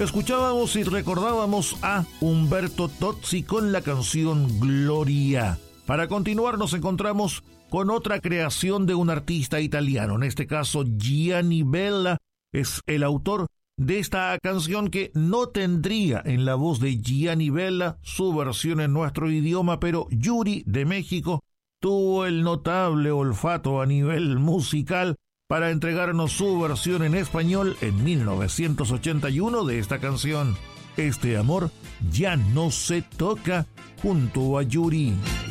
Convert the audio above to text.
Escuchábamos y recordábamos a Umberto Tozzi con la canción Gloria. Para continuar nos encontramos con otra creación de un artista italiano, en este caso Gianni Bella es el autor de esta canción que no tendría en la voz de Gianni Bella su versión en nuestro idioma, pero Yuri de México tuvo el notable olfato a nivel musical para entregarnos su versión en español en 1981 de esta canción. Este amor ya no se toca, junto a Yuri.